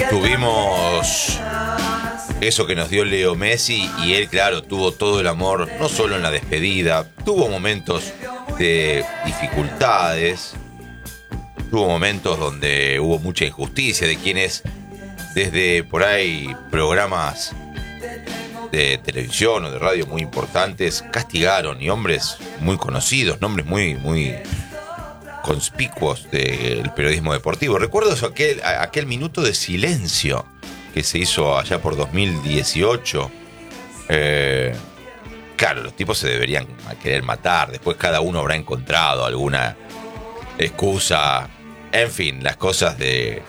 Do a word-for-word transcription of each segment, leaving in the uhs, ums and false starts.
Tuvimos eso que nos dio Leo Messi y él, claro, tuvo todo el amor, no solo en la despedida, tuvo momentos de dificultades, tuvo momentos donde hubo mucha injusticia de quienes desde por ahí programas de televisión o de radio muy importantes castigaron, y hombres muy conocidos, nombres muy, muy conspicuos del periodismo deportivo. Recuerdo eso, aquel, aquel minuto de silencio que se hizo allá por dos mil dieciocho. Eh, claro, los tipos se deberían querer matar. Después cada uno habrá encontrado alguna excusa. En fin, las cosas de,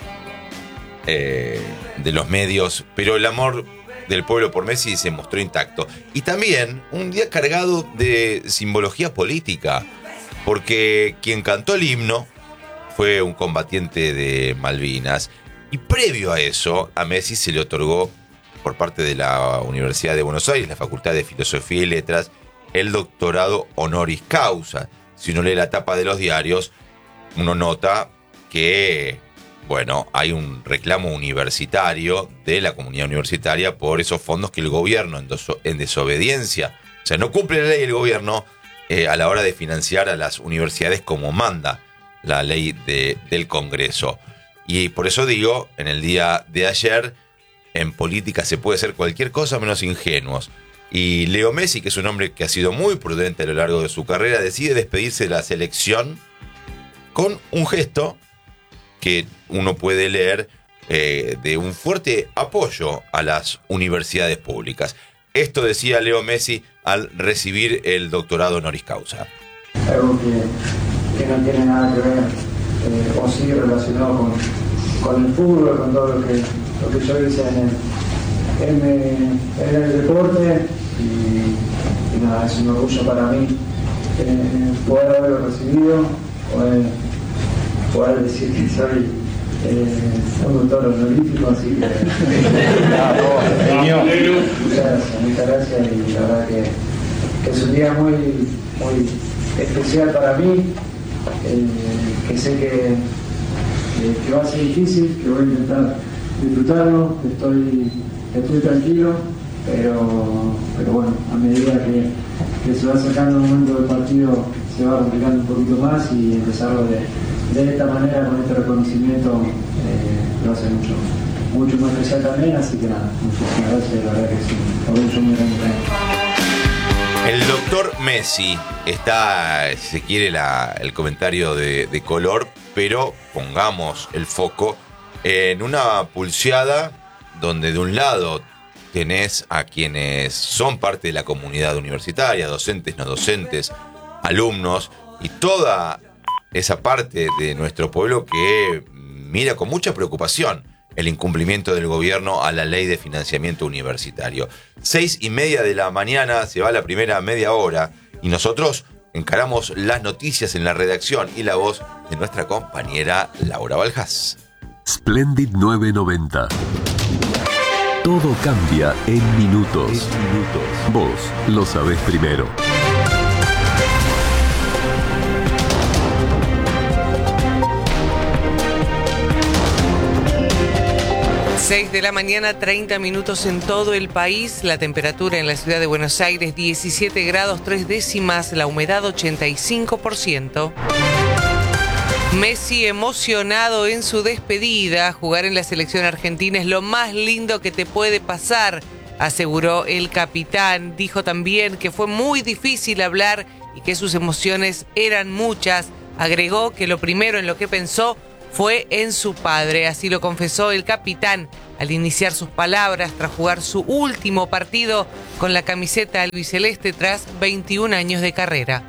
eh, de los medios. Pero el amor del pueblo por Messi se mostró intacto. Y también un día cargado de simbología política, porque quien cantó el himno fue un combatiente de Malvinas. Y previo a eso, a Messi se le otorgó por parte de la Universidad de Buenos Aires, la Facultad de Filosofía y Letras, el doctorado honoris causa. Si uno lee la tapa de los diarios, uno nota que, bueno, hay un reclamo universitario de la comunidad universitaria por esos fondos que el gobierno, en, deso- en desobediencia, o sea, no cumple la ley el gobierno eh, a la hora de financiar a las universidades como manda la ley de, del Congreso. Y por eso digo, en el día de ayer, en política se puede ser cualquier cosa menos ingenuos. Y Leo Messi, que es un hombre que ha sido muy prudente a lo largo de su carrera, decide despedirse de la selección con un gesto que uno puede leer eh, de un fuerte apoyo a las universidades públicas. Esto decía Leo Messi al recibir el doctorado honoris causa. Algo que, que no tiene nada que ver eh, o sí relacionado con, con el fútbol, con todo lo que, lo que yo hice en el, en el, en el deporte, y, y nada, es un orgullo para mí eh, poder haberlo recibido, poder, poder decir que soy eh, un doctor honorífico, así que muchas gracias, muchas gracias, y la verdad que, que es un día muy, muy especial para mí, eh, que sé que, eh, que va a ser difícil, que voy a intentar disfrutarlo, que estoy, que estoy tranquilo, pero, pero bueno, a medida que, que se va acercando el momento del partido se va complicando un poquito más, y empezarlo de, de esta manera, con este reconocimiento, eh, lo hace mucho, mucho más especial también, así que nada, muchísimas gracias, la verdad que es un orgullo muy grande para mí. El doctor Messi está, si se quiere, la, el comentario de, de color, pero pongamos el foco en una pulseada donde de un lado tenés a quienes son parte de la comunidad universitaria, docentes, no docentes, alumnos, y toda esa parte de nuestro pueblo que mira con mucha preocupación el incumplimiento del gobierno a la ley de financiamiento universitario. Seis y media de la mañana, se va la primera media hora, y nosotros encaramos las noticias en la redacción y la voz de nuestra compañera Laura Valjas. Splendid nueve noventa. Todo cambia en minutos. En minutos. Vos lo sabés primero. seis de la mañana, treinta minutos en todo el país. La temperatura en la ciudad de Buenos Aires, diecisiete grados tres décimas. La humedad, ochenta y cinco por ciento. Messi emocionado en su despedida. Jugar en la selección argentina es lo más lindo que te puede pasar, aseguró el capitán. Dijo también que fue muy difícil hablar y que sus emociones eran muchas. Agregó que lo primero en lo que pensó fue en su padre. Así lo confesó el capitán al iniciar sus palabras tras jugar su último partido con la camiseta albiceleste tras veintiún años de carrera.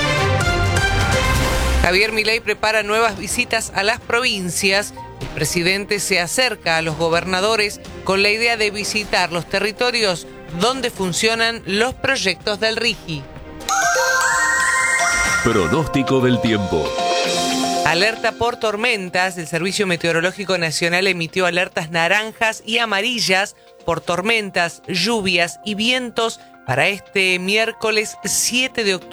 Javier Milei prepara nuevas visitas a las provincias. El presidente se acerca a los gobernadores con la idea de visitar los territorios donde funcionan los proyectos del RIGI. Pronóstico del tiempo. Alerta por tormentas. El Servicio Meteorológico Nacional emitió alertas naranjas y amarillas por tormentas, lluvias y vientos para este miércoles siete de octubre.